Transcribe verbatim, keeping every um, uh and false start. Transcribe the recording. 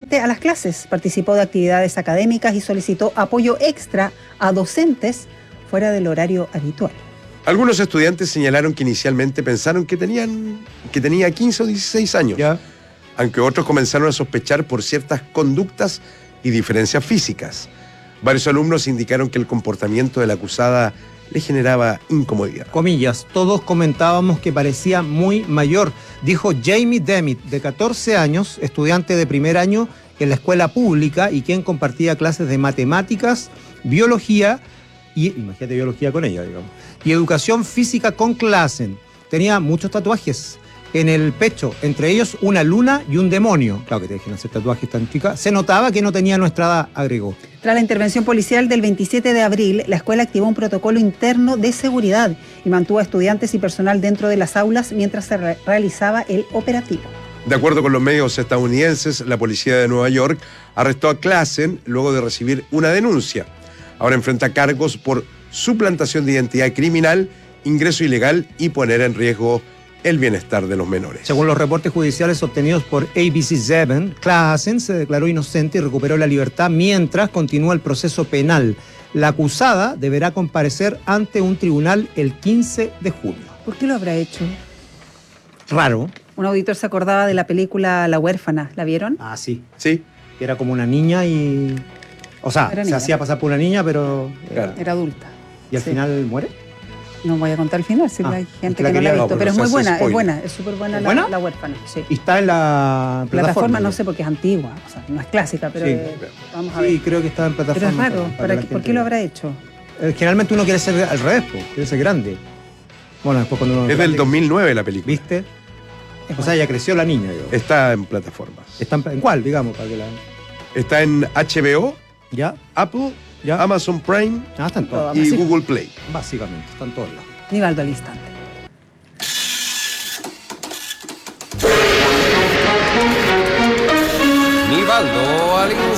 asistente a las clases, participó de actividades académicas y solicitó apoyo extra a docentes fuera del horario habitual. Algunos estudiantes señalaron que inicialmente pensaron que, tenían, que tenía quince o dieciséis años, Ya. aunque otros comenzaron a sospechar por ciertas conductas y diferencias físicas. Varios alumnos indicaron que el comportamiento de la acusada le generaba incomodidad. Comillas, todos comentábamos que parecía muy mayor, dijo Jamie Demmit, de catorce años, estudiante de primer año en la escuela pública y quien compartía clases de matemáticas, biología, y imagínate biología con ella, digamos, y educación física con Klassen. Tenía muchos tatuajes en el pecho, entre ellos una luna y un demonio. Claro que te dejen hacer tatuajes tan chicas. Se notaba que no tenía nuestra edad, agregó. Tras la intervención policial del veintisiete de abril, la escuela activó un protocolo interno de seguridad y mantuvo a estudiantes y personal dentro de las aulas mientras se re- realizaba el operativo. De acuerdo con los medios estadounidenses, la policía de Nueva York arrestó a Klassen luego de recibir una denuncia. Ahora enfrenta cargos por suplantación de identidad criminal, ingreso ilegal y poner en riesgo el bienestar de los menores. Según los reportes judiciales obtenidos por A B C siete, Klassen se declaró inocente y recuperó la libertad mientras continúa el proceso penal. La acusada deberá comparecer ante un tribunal el quince de junio. ¿Por qué lo habrá hecho? Raro. Un auditor se acordaba de la película La huérfana, ¿la vieron? Ah, sí. Sí, Que era como una niña y... O sea, Era se niña. hacía pasar por una niña, pero... claro. Era adulta. ¿Y al Sí. final muere? No voy a contar el final, si Ah, hay es gente que la que no la ha quería- visto, no, pero es pero muy se hace buena, es spoiler. buena, es súper buena ¿Es la, buena? la huérfana. Sí. Y está en la plataforma. Plataforma no ¿no? sé porque es antigua, o sea, no es clásica, pero Sí. eh, vamos a ver. Sí, creo que está en Pero plataforma. es raro, para- para ¿para la qué- ¿por gente qué lo vea. habrá hecho? Eh, Generalmente uno quiere ser al revés, po, quiere ser grande. Bueno, después cuando uno... es del dos mil nueve la película. ¿Viste? O sea, ya creció la niña, digo. Está en plataformas. Está en, ¿en cuál, digamos? Para que la... Está en H B O, ¿Ya? Apple, ¿Ya? Amazon Prime Ah, están todas. y sí. Google Play. Básicamente, están todos lados. Nivaldo al instante. Nivaldo al instante.